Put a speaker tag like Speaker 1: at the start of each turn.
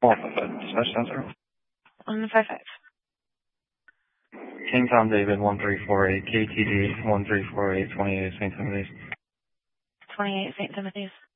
Speaker 1: Dispatch Center.
Speaker 2: 155.
Speaker 1: King Tom David 1348, KTD 1348, 28 St. Timothy's.
Speaker 2: 28 St. Timothy's.